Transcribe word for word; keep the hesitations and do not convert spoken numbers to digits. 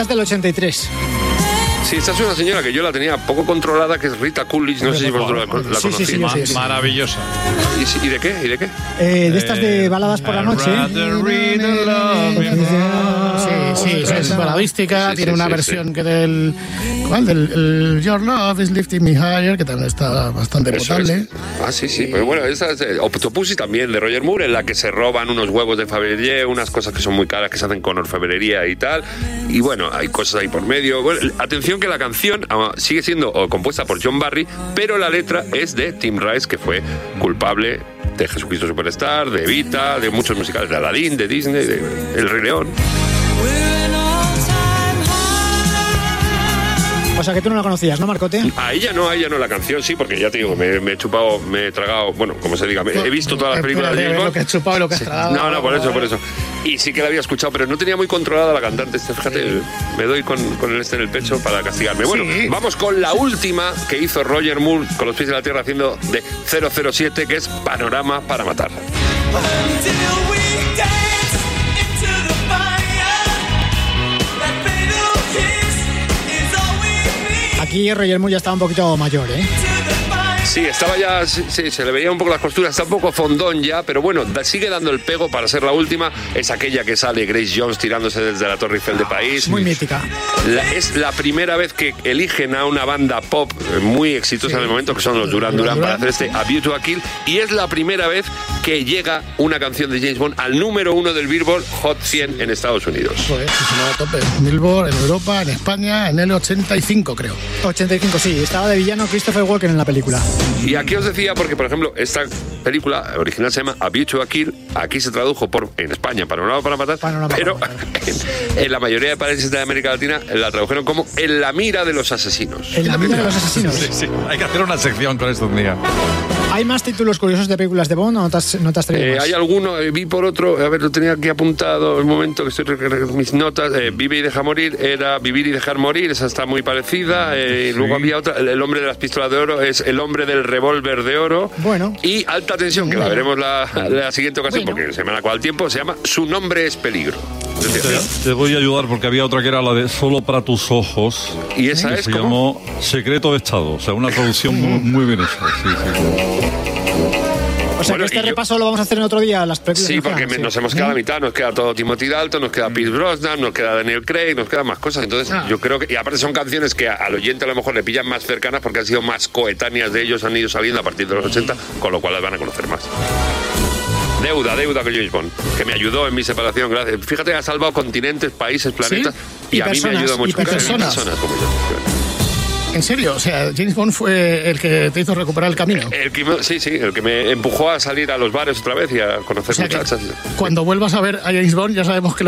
esta es del ochenta y tres. Sí, esta es una señora que yo la tenía poco controlada, que es Rita Coolidge, no sé si vosotros la, la sí, conocéis. Sí, sí, sí, sí. Maravillosa. ¿Y, ¿Y de qué? ¿Y de qué? Eh, de estas de baladas por la noche. Sí, sí, sí, es baladística, sí, tiene sí, una sí, versión sí. que del... ¿Cuál? Del el Your Love is Lifting Me Higher, que también está bastante Eso potable. es. Ah, sí, sí. Pero bueno, esa es eh, Octopussy también, de Roger Moore, en la que se roban unos huevos de Fabergé, unas cosas que son muy caras que se hacen con orfebrería y tal. Y bueno, hay cosas ahí por medio. Bueno, atención que la canción ah, sigue siendo oh, compuesta por John Barry, pero la letra es de Tim Rice, que fue culpable de Jesucristo Superstar, de Evita, de muchos musicales, de Aladdin, de Disney, de El Rey León. O sea que tú no la conocías, ¿no, Marcote? A ella no, a ella no, la canción sí, porque ya te digo, me, me he chupado, me he tragado, bueno, como se diga, me, he visto todas las películas de James Bond. Lo que has chupado y lo que has tragado. No, no, por eso, por eso. Y sí que la había escuchado, pero no tenía muy controlada la cantante. Fíjate, sí. Me doy con, con el este en el pecho para castigarme. Bueno, sí. Vamos con la última que hizo Roger Moore con los pies en la tierra haciendo de cero cero siete, que es Panorama para matar. Aquí Roger Moore ya estaba un poquito mayor, ¿eh? Sí, estaba ya, sí, sí, se le veía un poco las costuras, está un poco fondón ya, pero bueno, da, sigue dando el pego para ser la última. Es aquella que sale Grace Jones tirándose desde la Torre Eiffel de París. Muy mítica. La, es la primera vez que eligen a una banda pop muy exitosa sí. en el momento, que son los Duran Duran, para hacer este A View to a Kill, y es la primera vez que llega una canción de James Bond al número uno del Billboard Hot cien en Estados Unidos. Joder, se sonaba a tope. Billboard en Europa, en España, en el ochenta y cinco, creo. ochenta y cinco, sí. Estaba de villano Christopher Walken en la película. Y aquí os decía, porque por ejemplo, esta película original se llama A View to a Kill, aquí se tradujo por, en España, Panorama para matar, Panorama pero para matar. En, en la mayoría de países de América Latina la tradujeron como En la mira de los asesinos. En la mira de los asesinos. Sí, sí. Hay que hacer una sección con esto un día. ¿Hay más títulos curiosos de películas de Bond o no te has, no te has traído eh, más? Hay alguno, eh, vi por otro, a ver, lo tenía aquí apuntado el momento que estoy recargando mis notas, eh, Vive y deja morir, era Vivir y dejar morir, esa está muy parecida, eh, sí. Luego había otra, el hombre de las pistolas de oro es El hombre del revólver de oro. Bueno. Y Alta tensión, que bueno. la veremos la, la siguiente ocasión, bueno. porque se me ha acabado el tiempo, se llama Su nombre es peligro. Te, te voy a ayudar porque había otra que era la de Solo para tus ojos. ¿Y esa que es se cómo? llamó Secreto de Estado, o sea, una traducción muy, muy bien hecha. Sí, sí. O sea, Bueno, que este yo... repaso lo vamos a hacer en otro día, las películas. Sí, porque me, sí. nos hemos quedado a mitad, nos queda todo Timothy Dalton, nos queda Pierce Brosnan, nos queda Daniel Craig, nos quedan más cosas. Entonces, ah. yo creo que, y aparte son canciones que al oyente a lo mejor le pillan más cercanas porque han sido más coetáneas de ellos, han ido saliendo a partir de los ochenta, con lo cual las van a conocer más. Deuda, deuda con James Bond, que me ayudó en mi separación, gracias. Fíjate, ha salvado continentes, países, planetas, ¿sí? y, y a personas, mí me ayuda mucho. Y personas. personas como yo. ¿En serio? O sea, James Bond fue el que te hizo recuperar el camino. El que, sí, sí, el que me empujó a salir a los bares otra vez y a conocer o sea muchachas. Cuando vuelvas a ver a James Bond ya sabemos que lo